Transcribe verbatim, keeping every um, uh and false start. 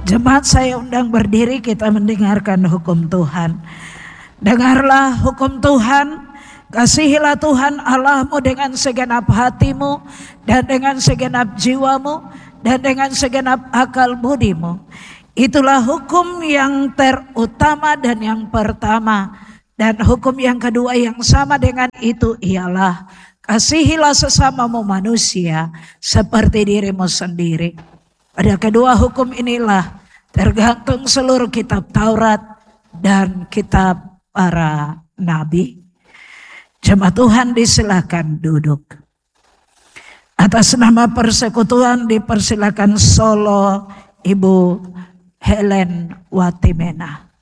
Jemaat saya undang berdiri, kita mendengarkan hukum Tuhan. Dengarlah hukum Tuhan. Kasihilah Tuhan Allahmu dengan segenap hatimu dan dengan segenap jiwamu dan dengan segenap akal budimu. Itulah hukum yang terutama dan yang pertama. Dan hukum yang kedua yang sama dengan itu ialah kasihilah sesamamu manusia seperti dirimu sendiri. Pada kedua hukum inilah tergantung seluruh kitab Taurat dan kitab para nabi. Jemaat Tuhan disilakan duduk. Atas nama persekutuan dipersilakan solo Ibu Helen Watimena.